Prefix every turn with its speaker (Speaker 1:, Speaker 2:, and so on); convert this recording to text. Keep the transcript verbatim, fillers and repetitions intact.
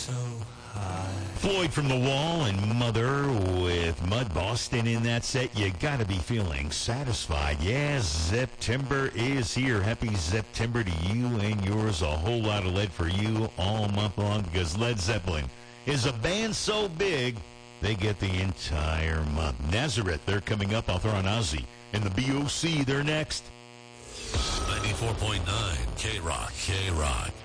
Speaker 1: so high.
Speaker 2: Floyd from The Wall and Mother with Mud Boston in that set. You gotta be feeling satisfied. Yeah, September is here. Happy September to you and yours. A whole lot of lead for you all month long because Led Zeppelin is a band so big they get the entire month. Nazareth, they're coming up. I'll throw on Ozzy. And the B O C, they're next.
Speaker 3: ninety-four point nine K-Rock, K-Rock.